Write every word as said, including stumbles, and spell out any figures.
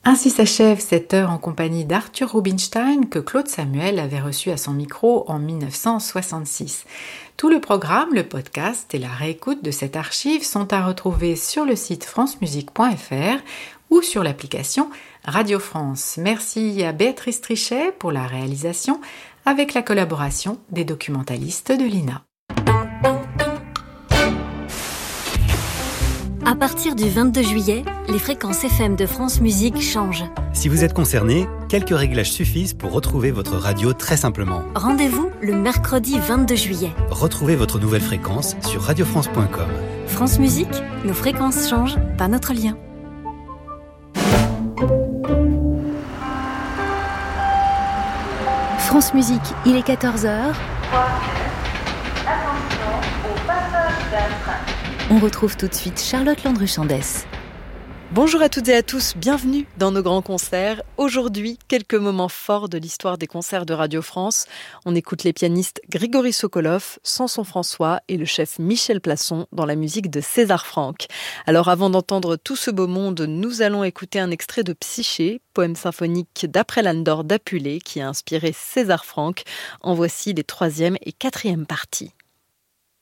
Ainsi s'achève cette heure en compagnie d'Arthur Rubinstein que Claude Samuel avait reçu à son micro en dix-neuf cent soixante-six. Tout le programme, le podcast et la réécoute de cette archive sont à retrouver sur le site francemusique point f r ou sur l'application Radio France. Merci à Béatrice Trichet pour la réalisation avec la collaboration des documentalistes de l'I N A. À partir du vingt-deux juillet, les fréquences F M de France Musique changent. Si vous êtes concerné, quelques réglages suffisent pour retrouver votre radio très simplement. Rendez-vous le mercredi vingt-deux juillet. Retrouvez votre nouvelle fréquence sur radio france point com. France Musique, nos fréquences changent, pas notre lien. France Musique, il est quatorze heures. Attention au passage d'un train. On retrouve tout de suite Charlotte Landru-Chandès. Bonjour à toutes et à tous, bienvenue dans nos grands concerts. Aujourd'hui, quelques moments forts de l'histoire des concerts de Radio France. On écoute les pianistes Grigory Sokolov, Samson François et le chef Michel Plasson dans la musique de César Franck. Alors avant d'entendre tout ce beau monde, nous allons écouter un extrait de Psyché, poème symphonique d'après Landor d'Apulée qui a inspiré César Franck. En voici les troisième et quatrième parties.